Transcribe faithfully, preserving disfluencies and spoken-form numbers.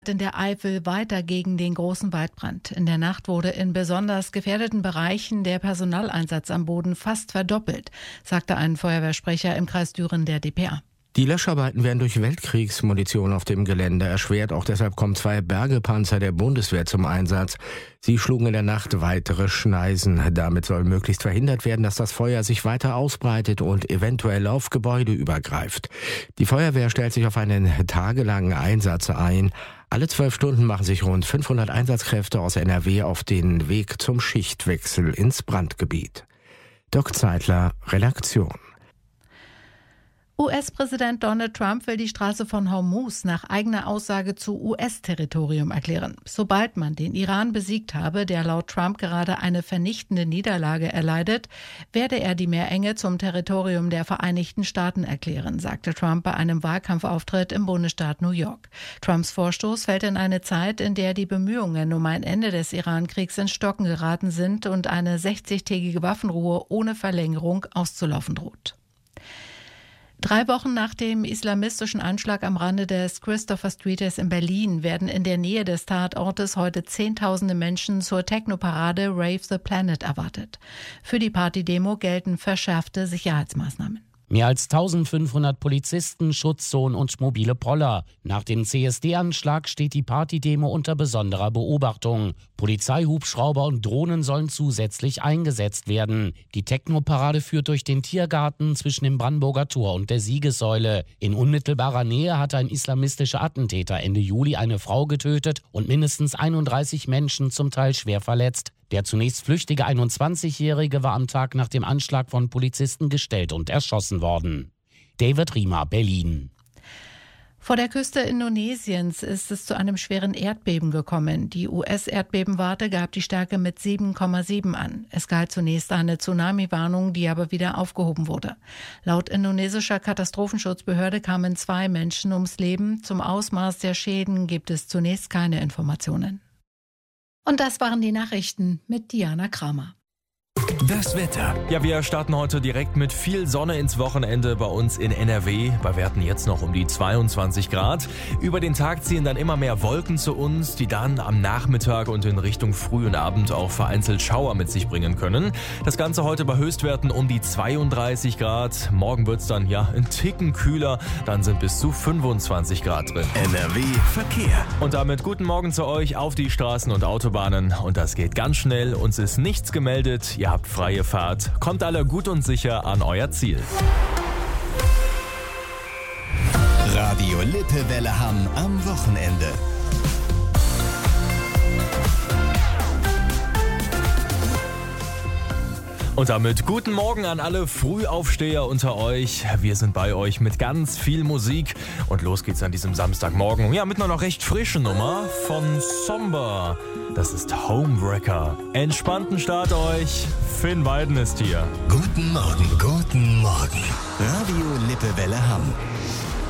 in der Eifel weiter gegen den großen Waldbrand. In der Nacht wurde in besonders gefährdeten Bereichen der Personaleinsatz am Boden fast verdoppelt, sagte ein Feuerwehrsprecher im Kreis Düren der D P A. Die Löscharbeiten werden durch Weltkriegsmunition auf dem Gelände erschwert. Auch deshalb kommen zwei Bergepanzer der Bundeswehr zum Einsatz. Sie schlugen in der Nacht weitere Schneisen. Damit soll möglichst verhindert werden, dass das Feuer sich weiter ausbreitet und eventuell auf Gebäude übergreift. Die Feuerwehr stellt sich auf einen tagelangen Einsatz ein. Alle zwölf Stunden machen sich rund fünfhundert Einsatzkräfte aus N R W auf den Weg zum Schichtwechsel ins Brandgebiet. Dirk Zeitler, Redaktion. U S-Präsident Donald Trump will die Straße von Hormuz nach eigener Aussage zu U S-Territorium erklären. Sobald man den Iran besiegt habe, der laut Trump gerade eine vernichtende Niederlage erleidet, werde er die Meerenge zum Territorium der Vereinigten Staaten erklären, sagte Trump bei einem Wahlkampfauftritt im Bundesstaat New York. Trumps Vorstoß fällt in eine Zeit, in der die Bemühungen um ein Ende des Iran-Kriegs ins Stocken geraten sind und eine sechzigtägige Waffenruhe ohne Verlängerung auszulaufen droht. Drei Wochen nach dem islamistischen Anschlag am Rande des Christopher Streets in Berlin werden in der Nähe des Tatortes heute Zehntausende Menschen zur Techno-Parade Rave the Planet erwartet. Für die Partydemo gelten verschärfte Sicherheitsmaßnahmen. Mehr als eintausendfünfhundert Polizisten, Schutzzonen und mobile Poller. Nach dem C S D-Anschlag steht die Partydemo unter besonderer Beobachtung. Polizeihubschrauber und Drohnen sollen zusätzlich eingesetzt werden. Die Techno-Parade führt durch den Tiergarten zwischen dem Brandenburger Tor und der Siegessäule. In unmittelbarer Nähe hatte ein islamistischer Attentäter Ende Juli eine Frau getötet und mindestens einunddreißig Menschen zum Teil schwer verletzt. Der zunächst flüchtige einundzwanzigjährige war am Tag nach dem Anschlag von Polizisten gestellt und erschossen worden. David Riemer, Berlin. Vor der Küste Indonesiens ist es zu einem schweren Erdbeben gekommen. Die U S-Erdbebenwarte gab die Stärke mit sieben Komma sieben an. Es galt zunächst eine Tsunami-Warnung, die aber wieder aufgehoben wurde. Laut indonesischer Katastrophenschutzbehörde kamen zwei Menschen ums Leben. Zum Ausmaß der Schäden gibt es zunächst keine Informationen. Und das waren die Nachrichten mit Diana Kramer. Das Wetter. Ja, wir starten heute direkt mit viel Sonne ins Wochenende bei uns in N R W. Bei Werten jetzt noch um die zweiundzwanzig Grad. Über den Tag ziehen dann immer mehr Wolken zu uns, die dann am Nachmittag und in Richtung Früh und Abend auch vereinzelt Schauer mit sich bringen können. Das Ganze heute bei Höchstwerten um die zweiunddreißig Grad. Morgen wird es dann ja ein Ticken kühler. Dann sind bis zu fünfundzwanzig Grad drin. N R W Verkehr. Und damit guten Morgen zu euch auf die Straßen und Autobahnen. Und das geht ganz schnell. Uns ist nichts gemeldet. Ihr habt freie Fahrt. Kommt alle gut und sicher an euer Ziel. Radio Lippewelle Hamm am Wochenende. Und damit guten Morgen an alle Frühaufsteher unter euch. Wir sind bei euch mit ganz viel Musik. Und los geht's an diesem Samstagmorgen. Ja, mit einer noch recht frischen Nummer von Somber. Das ist Homewrecker. Entspannten Start euch. Finn Weiden ist hier. Guten Morgen, guten Morgen. Radio Lippewelle Hamm.